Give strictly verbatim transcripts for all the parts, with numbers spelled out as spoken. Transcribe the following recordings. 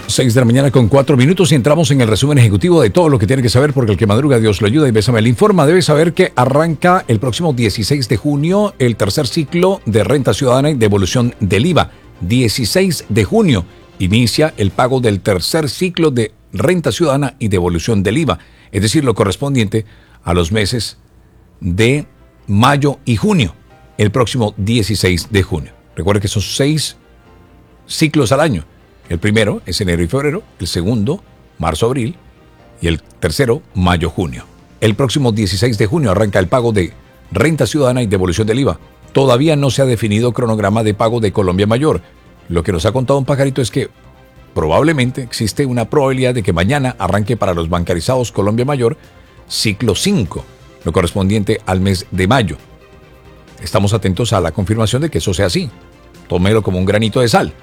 seis de la mañana con cuatro minutos y entramos en el resumen ejecutivo de todo lo que tiene que saber, porque el que madruga Dios lo ayuda y Bésame le informa. Debe saber que arranca el próximo dieciséis de junio el tercer ciclo de renta ciudadana y devolución del I V A. dieciséis de junio inicia el pago del tercer ciclo de renta ciudadana y devolución del I V A, es decir, lo correspondiente a los meses de mayo y junio, el próximo dieciséis de junio. Recuerda que son seis ciclos al año. El primero es enero y febrero, el segundo, marzo-abril, y el tercero, mayo-junio. El próximo dieciséis de junio arranca el pago de renta ciudadana y devolución del I V A. Todavía no se ha definido cronograma de pago de Colombia Mayor. Lo que nos ha contado un pajarito es que probablemente existe una probabilidad de que mañana arranque para los bancarizados Colombia Mayor ciclo cinco, lo correspondiente al mes de mayo. Estamos atentos a la confirmación de que eso sea así. Tómelo como un granito de sal.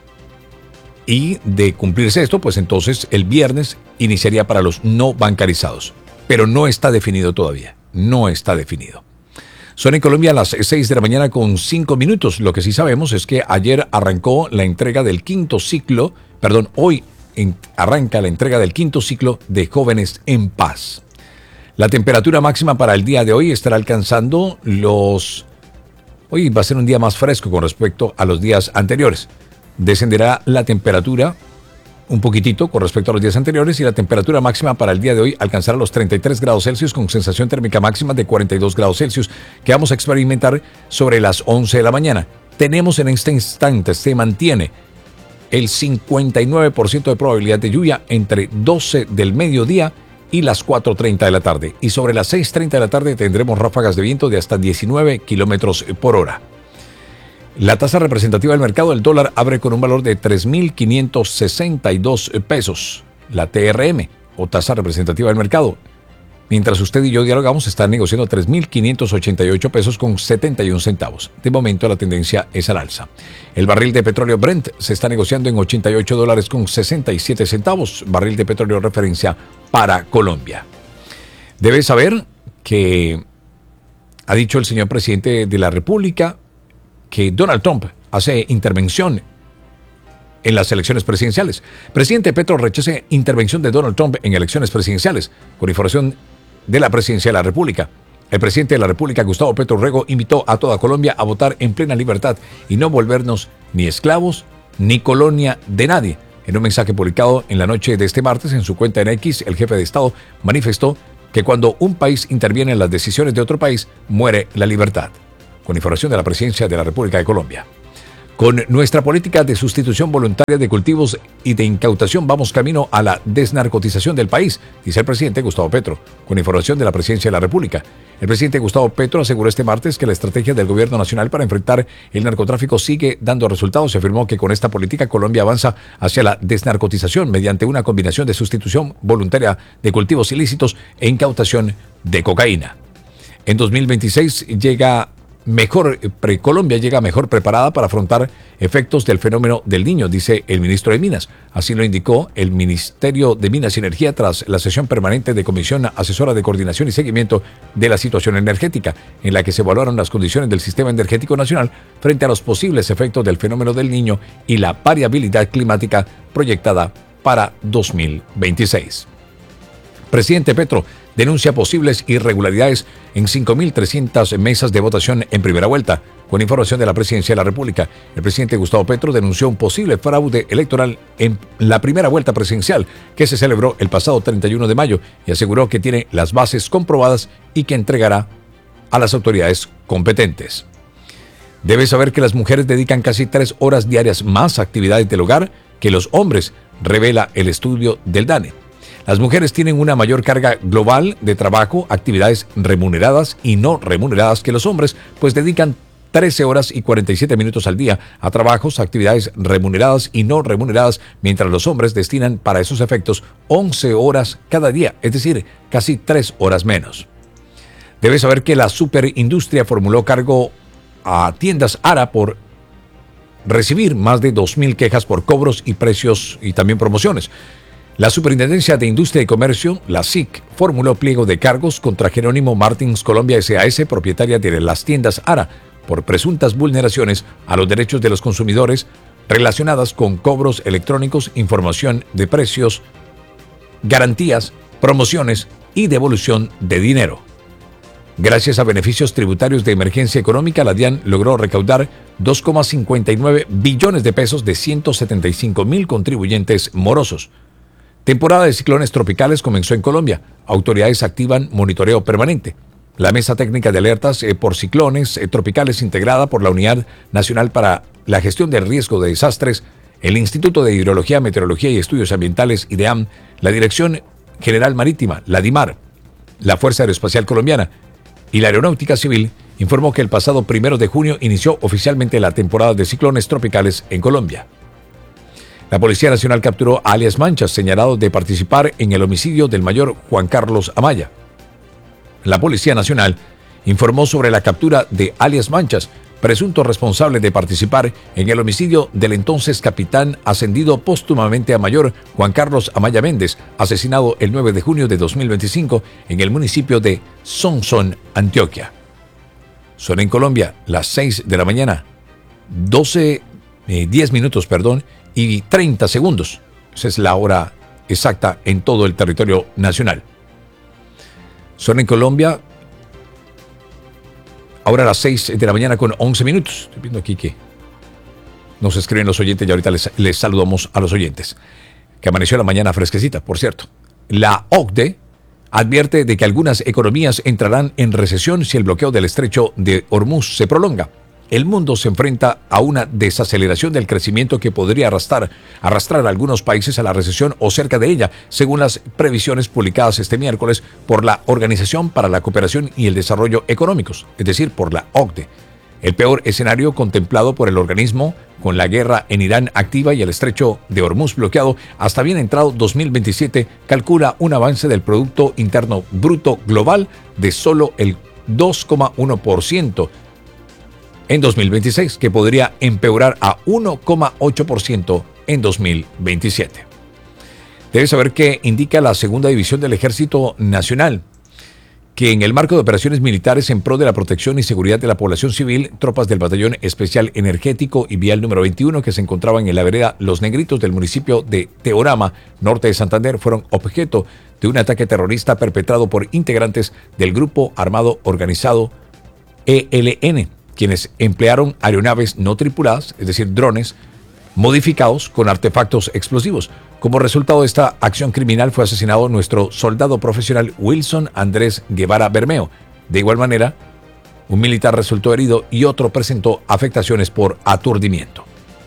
Y de cumplirse esto, pues entonces el viernes iniciaría para los no bancarizados. Pero no está definido todavía. No está definido. Son en Colombia a las seis de la mañana con cinco minutos. Lo que sí sabemos es que ayer arrancó la entrega del quinto ciclo, perdón, hoy en, arranca la entrega del quinto ciclo de Jóvenes en Paz. La temperatura máxima para el día de hoy estará alcanzando los... Hoy va a ser un día más fresco con respecto a los días anteriores. Descenderá la temperatura un poquitito con respecto a los días anteriores y la temperatura máxima para el día de hoy alcanzará los treinta y tres grados Celsius con sensación térmica máxima de cuarenta y dos grados Celsius que vamos a experimentar sobre las once de la mañana. Tenemos en este instante, se mantiene el cincuenta y nueve por ciento de probabilidad de lluvia entre doce del mediodía y las cuatro treinta de la tarde. Y sobre las seis treinta de la tarde tendremos ráfagas de viento de hasta diecinueve kilómetros por hora. La tasa representativa del mercado del dólar abre con un valor de tres mil quinientos sesenta y dos pesos. La T R M, o tasa representativa del mercado, mientras usted y yo dialogamos, está negociando tres mil quinientos ochenta y ocho pesos con setenta y un centavos. De momento la tendencia es al alza. El barril de petróleo Brent se está negociando en ochenta y ocho dólares con sesenta y siete centavos. Barril de petróleo referencia para Colombia. Debe saber que ha dicho el señor presidente de la República que Donald Trump hace intervención en las elecciones presidenciales. Presidente Petro rechaza intervención de Donald Trump en elecciones presidenciales. Con información de la Presidencia de la República, el presidente de la República, Gustavo Petro Rego, invitó a toda Colombia a votar en plena libertad y no volvernos ni esclavos ni colonia de nadie. En un mensaje publicado en la noche de este martes en su cuenta en X, el jefe de Estado manifestó que cuando un país interviene en las decisiones de otro país, muere la libertad. Con información de la Presidencia de la República de Colombia. Con nuestra política de sustitución voluntaria de cultivos y de incautación vamos camino a la desnarcotización del país, dice el presidente Gustavo Petro, con información de la Presidencia de la República. El presidente Gustavo Petro aseguró este martes que la estrategia del gobierno nacional para enfrentar el narcotráfico sigue dando resultados. Se afirmó que con esta política Colombia avanza hacia la desnarcotización mediante una combinación de sustitución voluntaria de cultivos ilícitos e incautación de cocaína. En dos mil veintiséis llega... Mejor, pre Colombia llega mejor preparada para afrontar efectos del fenómeno del Niño, dice el ministro de Minas. Así lo indicó el Ministerio de Minas y Energía tras la sesión permanente de Comisión Asesora de Coordinación y Seguimiento de la Situación Energética, en la que se evaluaron las condiciones del sistema energético nacional frente a los posibles efectos del fenómeno del Niño y la variabilidad climática proyectada para dos mil veintiséis. Presidente Petro denuncia posibles irregularidades en cinco mil trescientas mesas de votación en primera vuelta. Con información de la Presidencia de la República, el presidente Gustavo Petro denunció un posible fraude electoral en la primera vuelta presidencial que se celebró el pasado treinta y uno de mayo y aseguró que tiene las bases comprobadas y que entregará a las autoridades competentes. Debe saber que las mujeres dedican casi tres horas diarias más a actividades del hogar que los hombres, revela el estudio del DANE. Las mujeres tienen una mayor carga global de trabajo, actividades remuneradas y no remuneradas que los hombres, pues dedican trece horas y cuarenta y siete minutos al día a trabajos, actividades remuneradas y no remuneradas, mientras los hombres destinan para esos efectos once horas cada día, es decir, casi tres horas menos. Debe saber que la superindustria formuló cargo a tiendas ARA por recibir más de dos mil quejas por cobros y precios y también promociones. La Superintendencia de Industria y Comercio, la S I C, formuló pliego de cargos contra Jerónimo Martins Colombia S A S, propietaria de las tiendas ARA, por presuntas vulneraciones a los derechos de los consumidores relacionadas con cobros electrónicos, información de precios, garantías, promociones y devolución de dinero. Gracias a beneficios tributarios de emergencia económica, la DIAN logró recaudar dos coma cincuenta y nueve billones de pesos de ciento setenta y cinco mil contribuyentes morosos. Temporada de ciclones tropicales comenzó en Colombia. Autoridades activan monitoreo permanente. La Mesa Técnica de Alertas eh, por Ciclones eh, Tropicales, integrada por la Unidad Nacional para la Gestión del Riesgo de Desastres, el Instituto de Hidrología, Meteorología y Estudios Ambientales, IDEAM, la Dirección General Marítima, la DIMAR, la Fuerza Aeroespacial Colombiana y la Aeronáutica Civil, informó que el pasado primero de junio inició oficialmente la temporada de ciclones tropicales en Colombia. La Policía Nacional capturó a alias Manchas, señalado de participar en el homicidio del mayor Juan Carlos Amaya. La Policía Nacional informó sobre la captura de alias Manchas, presunto responsable de participar en el homicidio del entonces capitán ascendido póstumamente a mayor Juan Carlos Amaya Méndez, asesinado el nueve de junio de dos mil veinticinco en el municipio de Sonsón, Antioquia. Son en Colombia las seis de la mañana, doce, eh, diez minutos, perdón, y treinta segundos. Esa es la hora exacta en todo el territorio nacional. Son en Colombia ahora las seis de la mañana con once minutos. Estoy viendo aquí que nos escriben los oyentes y ahorita les, les saludamos a los oyentes. Que amaneció la mañana fresquecita, por cierto. La O C D E advierte de que algunas economías entrarán en recesión si el bloqueo del estrecho de Hormuz se prolonga. El mundo se enfrenta a una desaceleración del crecimiento que podría arrastrar, arrastrar a algunos países a la recesión o cerca de ella, según las previsiones publicadas este miércoles por la Organización para la Cooperación y el Desarrollo Económicos, es decir, por la O C D E. El peor escenario contemplado por el organismo, con la guerra en Irán activa y el estrecho de Hormuz bloqueado, hasta bien entrado dos mil veintisiete, calcula un avance del Producto Interno Bruto Global de solo el dos coma uno por ciento en dos mil veintiséis, que podría empeorar a uno coma ocho por ciento en dos mil veintisiete. Debes saber que indica la Segunda División del Ejército Nacional que en el marco de operaciones militares en pro de la protección y seguridad de la población civil, tropas del Batallón Especial Energético y Vial número veintiuno, que se encontraban en la vereda Los Negritos del municipio de Teorama, norte de Santander, fueron objeto de un ataque terrorista perpetrado por integrantes del Grupo Armado Organizado E L N, quienes emplearon aeronaves no tripuladas, es decir, drones, modificados con artefactos explosivos. Como resultado de esta acción criminal fue asesinado nuestro soldado profesional Wilson Andrés Guevara Bermeo. De igual manera, un militar resultó herido y otro presentó afectaciones por aturdimiento.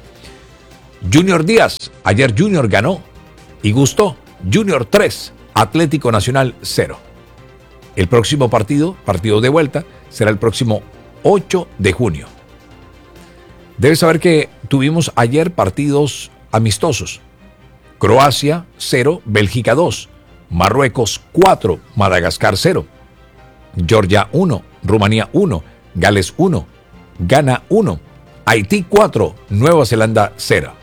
Junior Díaz, ayer Junior ganó y gustó. Junior tres, Atlético Nacional cero. El próximo partido, partido de vuelta, será el próximo ocho de junio. Debes saber que tuvimos ayer partidos amistosos. Croacia cero, Bélgica dos, Marruecos cuatro, Madagascar cero, Georgia uno, Rumanía uno, Gales uno, Ghana uno, Haití cuatro, Nueva Zelanda cero.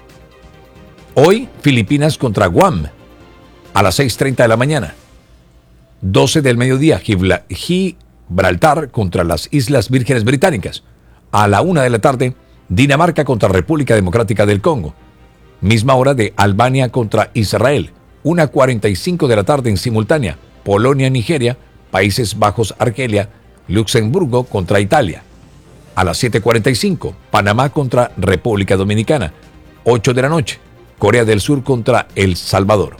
Hoy Filipinas contra Guam a las seis treinta de la mañana. doce del mediodía Gibraltar contra las Islas Vírgenes Británicas. A la una de la tarde Dinamarca contra República Democrática del Congo. Misma hora de Albania contra Israel. una cuarenta y cinco de la tarde en simultánea. Polonia-Nigeria, Países Bajos, Argelia, Luxemburgo contra Italia. A las siete cuarenta y cinco, Panamá contra República Dominicana. ocho de la noche, Corea del Sur contra El Salvador.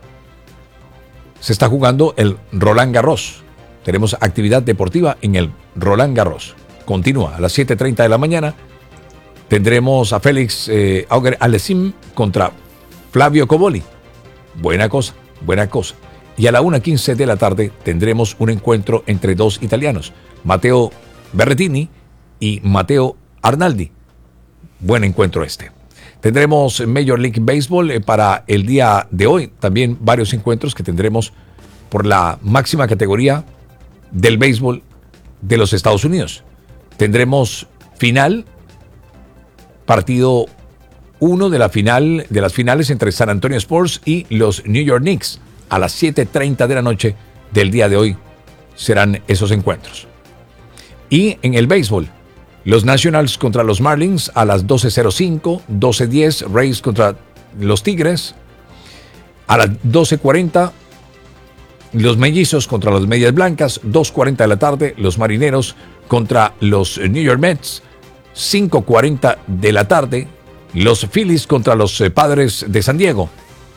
Se está jugando el Roland Garros. Tenemos actividad deportiva en el Roland Garros. Continúa a las siete treinta de la mañana. Tendremos a Félix eh, Auger-Aliassime contra Flavio Cobolli. Buena cosa, buena cosa. Y a la una quince de la tarde tendremos un encuentro entre dos italianos, Matteo Berrettini y Matteo Arnaldi. Buen encuentro este. Tendremos Major League Baseball eh, para el día de hoy. También varios encuentros que tendremos por la máxima categoría del béisbol de los Estados Unidos. Tendremos final, partido uno de la final de las finales entre San Antonio Spurs y los New York Knicks. A las siete treinta de la noche del día de hoy serán esos encuentros. Y en el béisbol, Los Nationals contra los Marlins a las doce cero cinco, doce diez, Rays contra los Tigres. A las doce cuarenta, los Mellizos contra los Medias Blancas. dos cuarenta de la tarde, los Marineros contra los New York Mets. cinco cuarenta de la tarde, los Phillies contra los Padres de San Diego.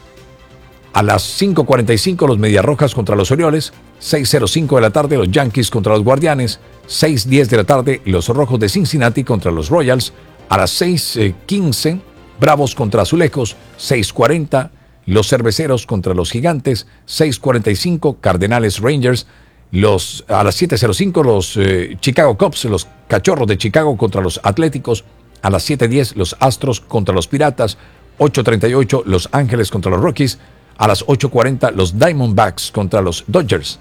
A las cinco cuarenta y cinco, los Medias Rojas contra los Orioles. seis cero cinco de la tarde, los Yankees contra los Guardianes. seis diez de la tarde, los Rojos de Cincinnati contra los Royals. A las seis quince, Bravos contra Azulejos. seis cuarenta, los Cerveceros contra los Gigantes. seis cuarenta y cinco, Cardenales Rangers. Los, a las siete cero cinco, los eh, Chicago Cubs, los Cachorros de Chicago contra los Atléticos. A las siete diez, los Astros contra los Piratas. ocho treinta y ocho, los Ángeles contra los Rockies. A las ocho cuarenta, los Diamondbacks contra los Dodgers.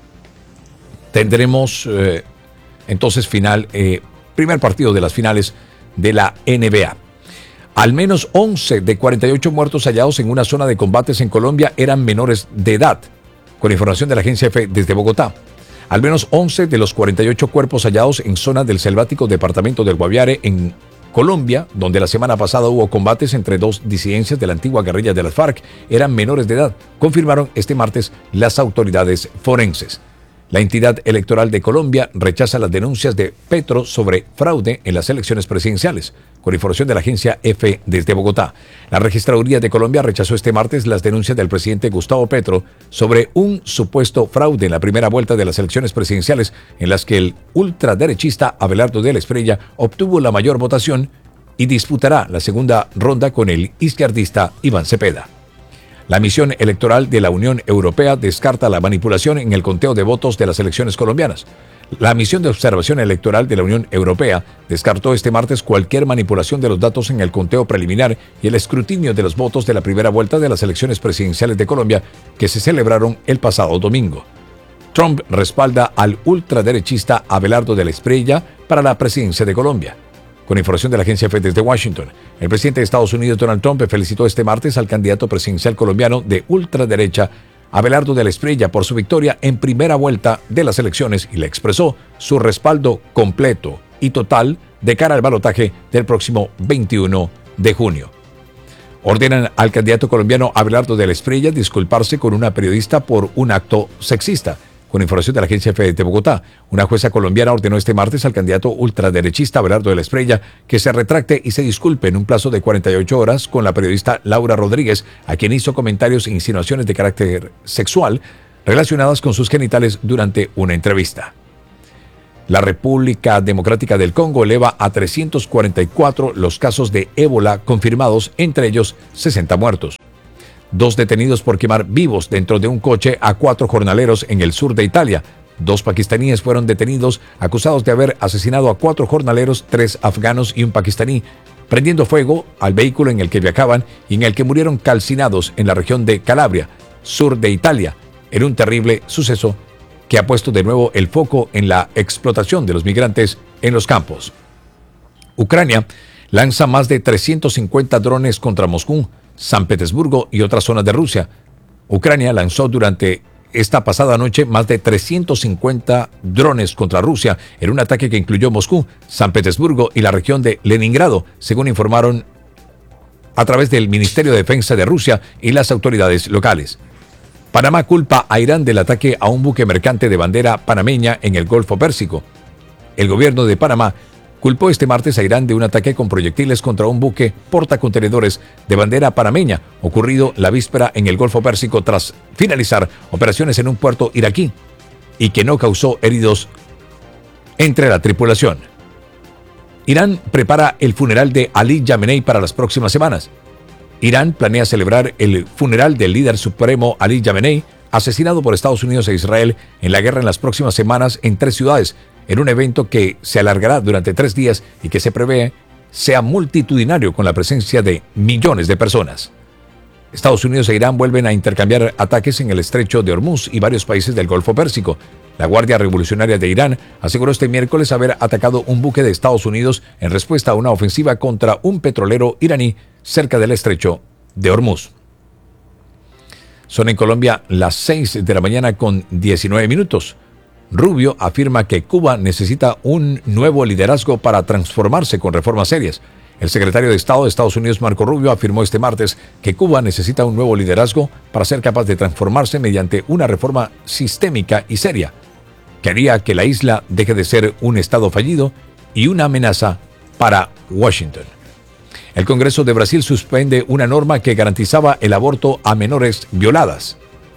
Tendremos eh, entonces final, eh, primer partido de las finales de la N B A. Al menos once de cuarenta y ocho muertos hallados en una zona de combates en Colombia eran menores de edad, con información de la agencia EFE desde Bogotá. Al menos once de los cuarenta y ocho cuerpos hallados en zona del selvático departamento del Guaviare en Colombia, donde la semana pasada hubo combates entre dos disidencias de la antigua guerrilla de las FARC, eran menores de edad, confirmaron este martes las autoridades forenses. La entidad electoral de Colombia rechaza las denuncias de Petro sobre fraude en las elecciones presidenciales, con información de la agencia EFE desde Bogotá. La Registraduría de Colombia rechazó este martes las denuncias del presidente Gustavo Petro sobre un supuesto fraude en la primera vuelta de las elecciones presidenciales, en las que el ultraderechista Abelardo de la Espriella obtuvo la mayor votación y disputará la segunda ronda con el izquierdista Iván Cepeda. La misión electoral de la Unión Europea descarta la manipulación en el conteo de votos de las elecciones colombianas. La misión de observación electoral de la Unión Europea descartó este martes cualquier manipulación de los datos en el conteo preliminar y el escrutinio de los votos de la primera vuelta de las elecciones presidenciales de Colombia que se celebraron el pasado domingo. Trump respalda al ultraderechista Abelardo de la Espriella para la presidencia de Colombia. Con información de la agencia EFE desde Washington, el presidente de Estados Unidos, Donald Trump, felicitó este martes al candidato presidencial colombiano de ultraderecha, Abelardo de la Espriella, por su victoria en primera vuelta de las elecciones y le expresó su respaldo completo y total de cara al balotaje del próximo veintiuno de junio. Ordenan al candidato colombiano Abelardo de la Espriella disculparse con una periodista por un acto sexista. Con información de la agencia EFE de Bogotá, una jueza colombiana ordenó este martes al candidato ultraderechista Abelardo de la Espriella que se retracte y se disculpe en un plazo de cuarenta y ocho horas con la periodista Laura Rodríguez, a quien hizo comentarios e insinuaciones de carácter sexual relacionadas con sus genitales durante una entrevista. La República Democrática del Congo eleva a trescientos cuarenta y cuatro los casos de ébola confirmados, entre ellos sesenta muertos. Dos detenidos por quemar vivos dentro de un coche a cuatro jornaleros en el sur de Italia. Dos pakistaníes fueron detenidos acusados de haber asesinado a cuatro jornaleros, tres afganos y un pakistaní, prendiendo fuego al vehículo en el que viajaban y en el que murieron calcinados en la región de Calabria, sur de Italia, en un terrible suceso que ha puesto de nuevo el foco en la explotación de los migrantes en los campos. Ucrania lanza más de trescientos cincuenta drones contra Moscú, San Petersburgo y otras zonas de Rusia. Ucrania lanzó durante esta pasada noche más de trescientos cincuenta drones contra Rusia en un ataque que incluyó Moscú, San Petersburgo y la región de Leningrado, según informaron a través del Ministerio de Defensa de Rusia y las autoridades locales. Panamá culpa a Irán del ataque a un buque mercante de bandera panameña en el Golfo Pérsico. El gobierno de Panamá culpó este martes a Irán de un ataque con proyectiles contra un buque portacontenedores de bandera panameña ocurrido la víspera en el Golfo Pérsico tras finalizar operaciones en un puerto iraquí y que no causó heridos entre la tripulación. Irán prepara el funeral de Ali Khamenei para las próximas semanas. Irán planea celebrar el funeral del líder supremo Ali Khamenei, asesinado por Estados Unidos e Israel en la guerra en las próximas semanas en tres ciudades, en un evento que se alargará durante tres días y que se prevé sea multitudinario con la presencia de millones de personas. Estados Unidos e Irán vuelven a intercambiar ataques en el estrecho de Hormuz y varios países del Golfo Pérsico. La Guardia Revolucionaria de Irán aseguró este miércoles haber atacado un buque de Estados Unidos en respuesta a una ofensiva contra un petrolero iraní cerca del estrecho de Hormuz. Son en Colombia las seis de la mañana con diecinueve minutos. Rubio afirma que Cuba necesita un nuevo liderazgo para transformarse con reformas serias. El secretario de Estado de Estados Unidos, Marco Rubio, afirmó este martes que Cuba necesita un nuevo liderazgo para ser capaz de transformarse mediante una reforma sistémica y seria, que haría que la isla deje de ser un estado fallido y una amenaza para Washington. El Congreso de Brasil suspende una norma que garantizaba el aborto a menores violadas.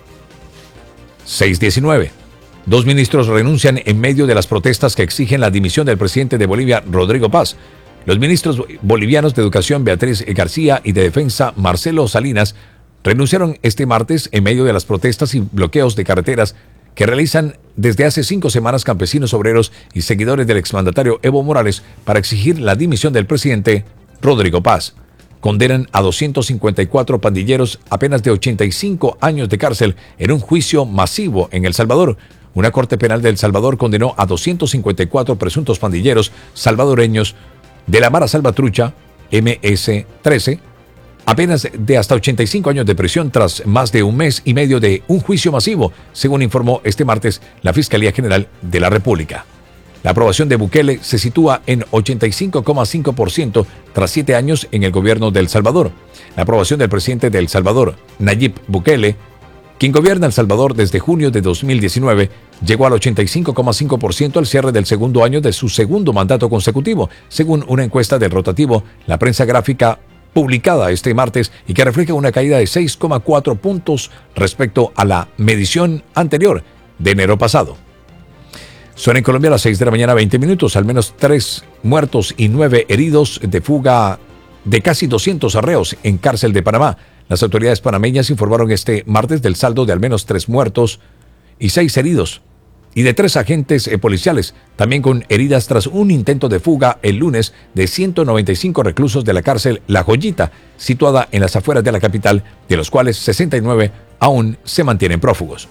seis diecinueve. Dos ministros renuncian en medio de las protestas que exigen la dimisión del presidente de Bolivia, Rodrigo Paz. Los ministros bolivianos de Educación, Beatriz García, y de Defensa, Marcelo Salinas, renunciaron este martes en medio de las protestas y bloqueos de carreteras que realizan desde hace cinco semanas campesinos, obreros y seguidores del exmandatario Evo Morales para exigir la dimisión del presidente Rodrigo Paz. Condenan a doscientos cincuenta y cuatro pandilleros a penas de ochenta y cinco años de cárcel en un juicio masivo en El Salvador. Una corte penal de El Salvador condenó a doscientos cincuenta y cuatro presuntos pandilleros salvadoreños de la Mara Salvatrucha, M S trece, a penas de hasta ochenta y cinco años de prisión tras más de un mes y medio de un juicio masivo, según informó este martes la Fiscalía General de la República. La aprobación de Bukele se sitúa en ochenta y cinco coma cinco por ciento tras siete años en el gobierno de El Salvador. La aprobación del presidente de El Salvador, Nayib Bukele, quien gobierna El Salvador desde junio de dos mil diecinueve, llegó al ochenta y cinco coma cinco por ciento al cierre del segundo año de su segundo mandato consecutivo, según una encuesta del rotativo La Prensa Gráfica publicada este martes y que refleja una caída de seis coma cuatro puntos respecto a la medición anterior de enero pasado. Son en Colombia a las seis de la mañana, veinte minutos, al menos tres muertos y nueve heridos de fuga de casi doscientos arreos en cárcel de Panamá. Las autoridades panameñas informaron este martes del saldo de al menos tres muertos y seis heridos, y de tres agentes eh, policiales, también con heridas tras un intento de fuga el lunes de ciento noventa y cinco reclusos de la cárcel La Joyita, situada en las afueras de la capital, de los cuales sesenta y nueve aún se mantienen prófugos.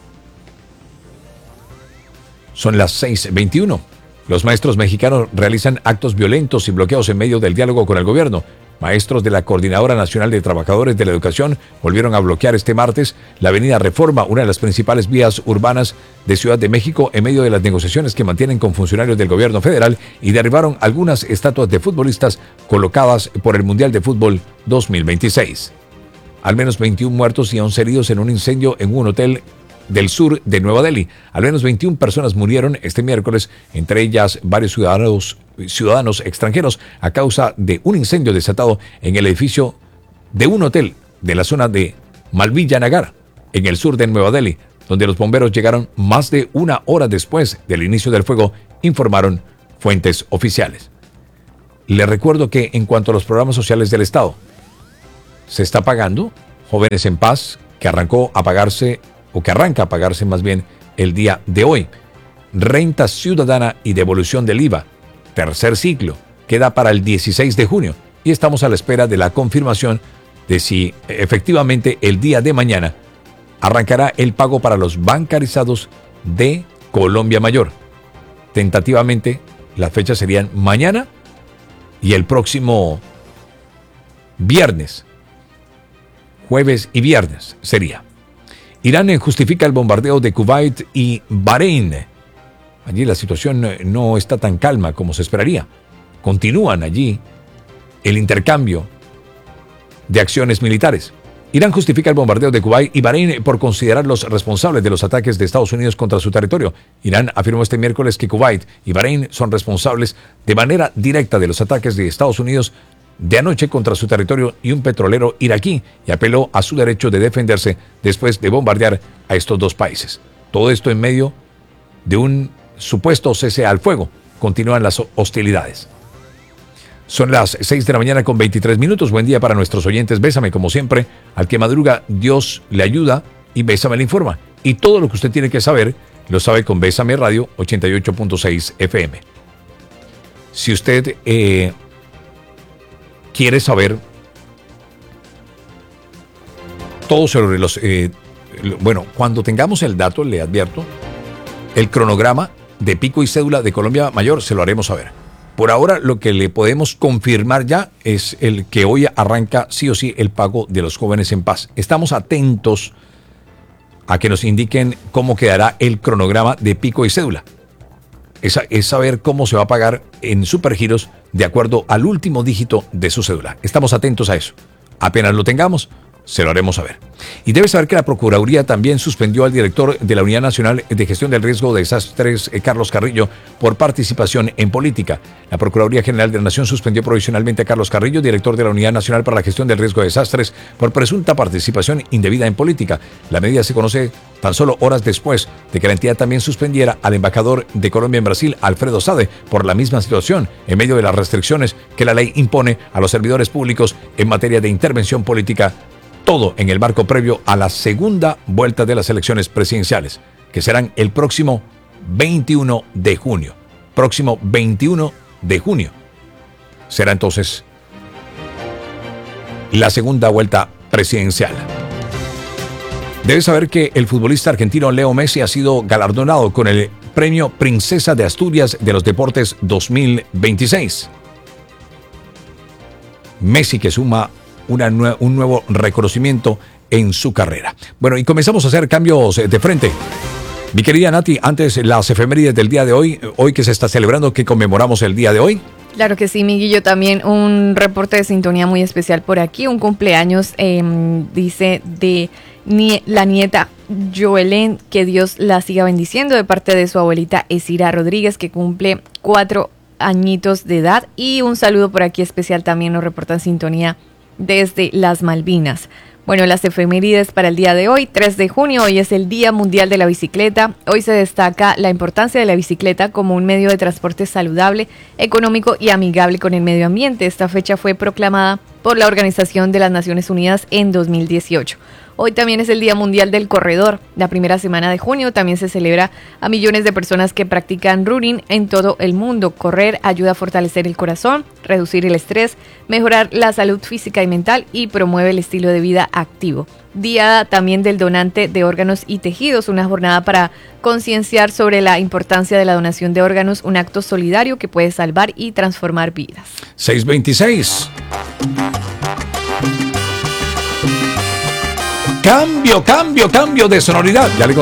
Son las seis veintiuno. Los maestros mexicanos realizan actos violentos y bloqueos en medio del diálogo con el gobierno. Maestros de la Coordinadora Nacional de Trabajadores de la Educación volvieron a bloquear este martes la avenida Reforma, una de las principales vías urbanas de Ciudad de México, en medio de las negociaciones que mantienen con funcionarios del gobierno federal, y derribaron algunas estatuas de futbolistas colocadas por el Mundial de Fútbol dos mil veintiséis. Al menos veintiún muertos y once heridos en un incendio en un hotel del sur de Nueva Delhi. Al menos veintiuna personas murieron este miércoles, entre ellas varios ciudadanos, ciudadanos extranjeros, a causa de un incendio desatado en el edificio de un hotel de la zona de Malviya Nagar, en el sur de Nueva Delhi, donde los bomberos llegaron más de una hora después del inicio del fuego, informaron fuentes oficiales. Les recuerdo que en cuanto a los programas sociales del Estado, se está pagando Jóvenes en Paz, que arrancó a pagarse o que arranca a pagarse más bien el día de hoy. Renta ciudadana y devolución del I V A, tercer ciclo, queda para el dieciséis de junio y estamos a la espera de la confirmación de si efectivamente el día de mañana arrancará el pago para los bancarizados de Colombia Mayor. Tentativamente, las fechas serían mañana y el próximo viernes, jueves y viernes sería. Irán justifica el bombardeo de Kuwait y Bahrein. Allí la situación no está tan calma como se esperaría. Continúan allí el intercambio de acciones militares. Irán justifica el bombardeo de Kuwait y Bahrein por considerarlos responsables de los ataques de Estados Unidos contra su territorio. Irán afirmó este miércoles que Kuwait y Bahrein son responsables de manera directa de los ataques de Estados Unidos de anoche contra su territorio y un petrolero iraquí, y apeló a su derecho de defenderse después de bombardear a estos dos países. Todo esto en medio de un supuesto cese al fuego. Continúan las hostilidades. Son las seis de la mañana con veintitrés minutos. Buen día para nuestros oyentes. Bésame, como siempre. Al que madruga, Dios le ayuda, y Bésame le informa. Y todo lo que usted tiene que saber, lo sabe con Bésame Radio ochenta y ocho punto seis F M. Si usted eh, quiere saber todo sobre los... Eh, bueno, cuando tengamos el dato, le advierto, el cronograma de pico y cédula de Colombia Mayor, se lo haremos saber. Por ahora, lo que le podemos confirmar ya es el que hoy arranca sí o sí el pago de los Jóvenes en Paz. Estamos atentos a que nos indiquen cómo quedará el cronograma de pico y cédula. Es, es saber cómo se va a pagar en Supergiros de acuerdo al último dígito de su cédula. Estamos atentos a eso. Apenas lo tengamos, se lo haremos saber. Y debe saber que la Procuraduría también suspendió al director de la Unidad Nacional de Gestión del Riesgo de Desastres, Carlos Carrillo, por participación en política. La Procuraduría General de la Nación suspendió provisionalmente a Carlos Carrillo, director de la Unidad Nacional para la Gestión del Riesgo de Desastres, por presunta participación indebida en política. La medida se conoce tan solo horas después de que la entidad también suspendiera al embajador de Colombia en Brasil, Alfredo Sade, por la misma situación, en medio de las restricciones que la ley impone a los servidores públicos en materia de intervención política. Todo en el marco previo a la segunda vuelta de las elecciones presidenciales, que serán el próximo veintiuno de junio. Próximo veintiuno de junio. Será entonces la segunda vuelta presidencial. Debes saber que el futbolista argentino Leo Messi ha sido galardonado con el Premio Princesa de Asturias de los Deportes dos mil veintiséis. Messi, que suma Una nue- un nuevo reconocimiento en su carrera. Bueno, y comenzamos a hacer cambios de frente. Mi querida Nati, antes las efemérides del día de hoy, hoy que se está celebrando, que conmemoramos el día de hoy. Claro que sí, Miguel, yo también un reporte de sintonía muy especial por aquí, un cumpleaños, eh, dice, de nie- la nieta Joelén, que Dios la siga bendiciendo, de parte de su abuelita Esira Rodríguez, que cumple cuatro añitos de edad, y un saludo por aquí especial también nos reporta en sintonía desde las Malvinas. Bueno, las efemérides para el día de hoy, tres de junio, hoy es el Día Mundial de la Bicicleta. Hoy se destaca la importancia de la bicicleta como un medio de transporte saludable, económico y amigable con el medio ambiente. Esta fecha fue proclamada por la Organización de las Naciones Unidas en dos mil dieciocho. Hoy también es el Día Mundial del Corredor. La primera semana de junio también se celebra a millones de personas que practican running en todo el mundo. Correr ayuda a fortalecer el corazón, reducir el estrés, mejorar la salud física y mental y promueve el estilo de vida activo. Día también del donante de órganos y tejidos, una jornada para concienciar sobre la importancia de la donación de órganos, un acto solidario que puede salvar y transformar vidas. seis veintiséis. Cambio, cambio, cambio de sonoridad. Ya le